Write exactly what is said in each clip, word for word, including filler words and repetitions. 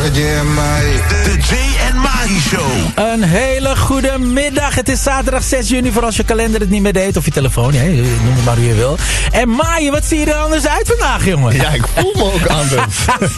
De Jay en Mahi Show. Een hele goede middag. Het is zaterdag zes juni voor als je kalender het niet meer deed. Of je telefoon, ja, noem het maar hoe je wil. En Mahi, wat zie je er anders uit vandaag, jongen? Ja, ik voel me ook anders.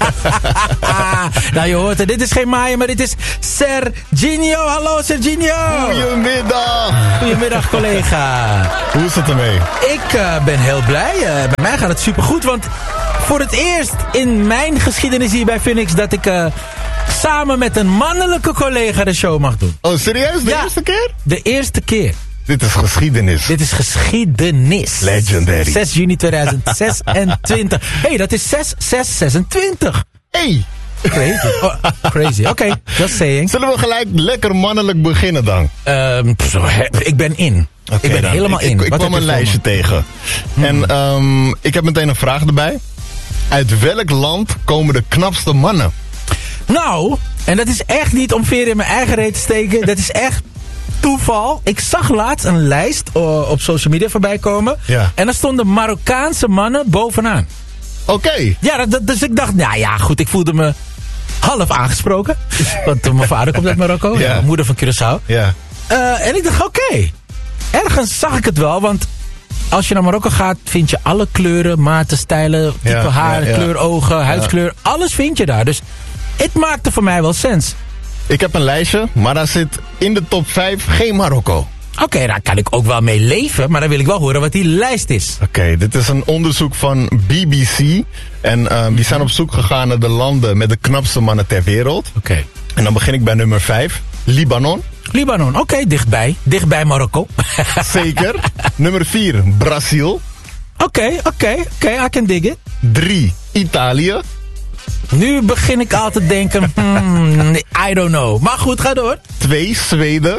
Nou, je hoort het. Dit is geen Mahi, maar dit is Serginho. Hallo, Serginho. Goedemiddag. Goedemiddag, collega. Hoe is het ermee? Ik uh, ben heel blij. Uh, bij mij gaat het supergoed, want voor het eerst in mijn geschiedenis hier bij Phoenix dat ik uh, samen met een mannelijke collega de show mag doen. Oh, serieus? De ja, eerste keer? De eerste keer. Dit is geschiedenis. Dit is geschiedenis. Legendary. zes juni tweeduizend zesentwintig. Hé, hey, dat is zes zes zesentwintig. Hey. Crazy. Oh, crazy. Oké, okay, just saying. Zullen we gelijk lekker mannelijk beginnen dan? Um, pff, ik ben in. Okay, ik ben dan. helemaal ik, in. Ik, ik Wat kwam een lijstje tegen. Hmm. En um, ik heb meteen een vraag erbij. Uit welk land komen de knapste mannen? Nou, en dat is echt niet om veer in mijn eigen reet te steken. Dat is echt toeval. Ik zag laatst een lijst uh, op social media voorbij komen. Ja. En daar stonden Marokkaanse mannen bovenaan. Oké. Okay. Ja, dat, dus ik dacht, nou ja, goed, ik voelde me half aangesproken. Want uh, mijn vader komt uit Marokko. Ja. Mijn moeder van Curaçao. Ja. Uh, en ik dacht, oké. Okay. Ergens zag ik het wel, want als je naar Marokko gaat, vind je alle kleuren, maten, stijlen, type ja, haar, ja, ja. kleur ogen, huidskleur. Ja. Alles vind je daar. Dus het maakte voor mij wel sens. Ik heb een lijstje, maar daar zit in de top vijf geen Marokko. Oké, okay, daar kan ik ook wel mee leven, maar dan wil ik wel horen wat die lijst is. Oké, okay, dit is een onderzoek van B B C. En uh, die zijn op zoek gegaan naar de landen met de knapste mannen ter wereld. Oké. Okay. En dan begin ik bij nummer vijf, Libanon. Libanon, oké, okay, dichtbij. Dichtbij Marokko. Zeker. Nummer vier, Brazil. Oké, okay, oké, okay, oké, okay, I can dig it. drie, Italië. Nu begin ik al te denken, hmm, I don't know. Maar goed, ga door. twee, Zweden.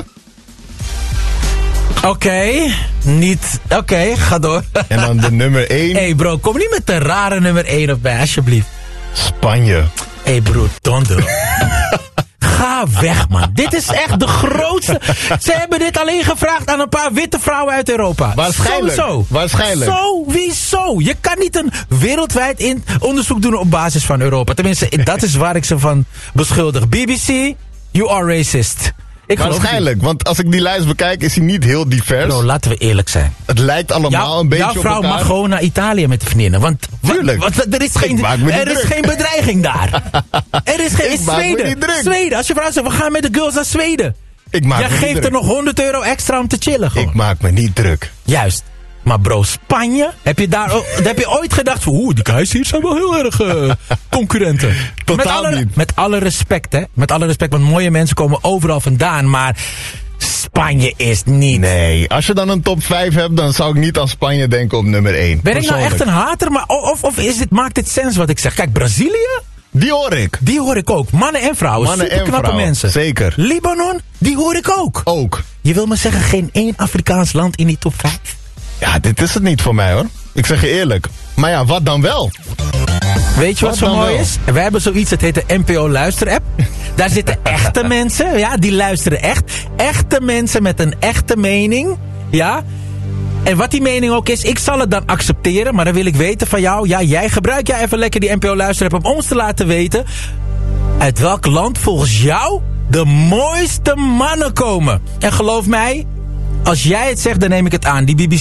Oké, okay, niet... Oké, okay, ga door. En dan de nummer één. Hé hey bro, kom niet met de rare nummer één op mij, alsjeblieft. Spanje. Hé hey bro, don't do. Ga weg, man. Dit is echt de grootste... Ze hebben dit alleen gevraagd aan een paar witte vrouwen uit Europa. Waarschijnlijk. Sowieso. Waarschijnlijk. Sowieso. Je kan niet een wereldwijd in onderzoek doen op basis van Europa. Tenminste, dat is waar ik ze van beschuldig. B B C, you are racist. Ik Waarschijnlijk, want als ik die lijst bekijk is hij niet heel divers. Bro, laten we eerlijk zijn. Het lijkt allemaal ja, een beetje op elkaar. Jouw vrouw mag gewoon naar Italië met de vriendinnen. Want Tuurlijk. Wat, wat, er is, geen, er is geen bedreiging daar. Er is geen... Ik maak Zweden. me niet druk. Zweden. Als je vrouw zegt, we gaan met de girls naar Zweden. Ik maak Jij me geeft niet er druk. nog honderd euro extra om te chillen gewoon. Ik maak me niet druk. Juist. Maar bro, Spanje? Heb je daar heb je ooit gedacht van, oeh, die guys hier zijn wel heel erg uh, concurrenten. Totaal met alle, niet. Met alle respect, hè. Met alle respect, want mooie mensen komen overal vandaan, maar Spanje is niet. Nee, als je dan een top vijf hebt, dan zou ik niet aan Spanje denken op nummer één. Ben ik nou echt een hater? Maar of of is dit, maakt dit sens wat ik zeg? Kijk, Brazilië? Die hoor ik. Die hoor ik ook. Mannen en vrouwen. Mannen super en knappe vrouwen, mensen. Zeker. Libanon? Die hoor ik ook. Ook. Je wil me zeggen, geen één Afrikaans land in die top vijf? Ja, dit is het niet voor mij hoor. Ik zeg je eerlijk. Maar ja, wat dan wel? Weet je wat, wat zo mooi wel? is? Wij hebben zoiets, dat heet de N P O Luister-app. Daar zitten echte mensen, ja, die luisteren echt. Echte mensen met een echte mening, ja. En wat die mening ook is, ik zal het dan accepteren. Maar dan wil ik weten van jou, ja, jij gebruik jij even lekker die N P O Luister-app om ons te laten weten uit welk land volgens jou de mooiste mannen komen. En geloof mij, als jij het zegt, dan neem ik het aan. Die B B